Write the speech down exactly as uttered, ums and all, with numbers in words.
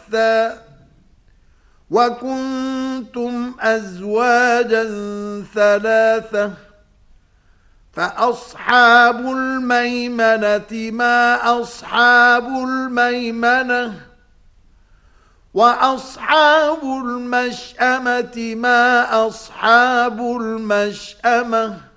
بثا وكنتم أزواجا ثلاثة فأصحاب الميمنة ما أصحاب الميمنة وأصحاب المشأمة ما أصحاب المشأمة